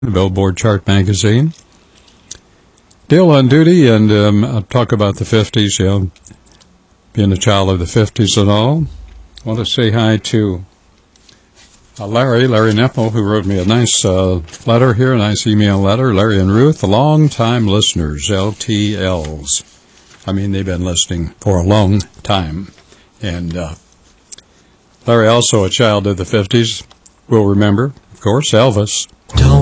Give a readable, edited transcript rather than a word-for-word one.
Billboard Chart Magazine. Dale on duty, and I'll talk about the 50s, being a child of the 50s and all. I want to say hi to Larry Nepple, who wrote me a nice letter here, a nice email letter. Larry and Ruth, long-time listeners, LTLs. I mean, they've been listening for a long time. And Larry, also a child of the 50s, will remember, of course, Elvis. Don't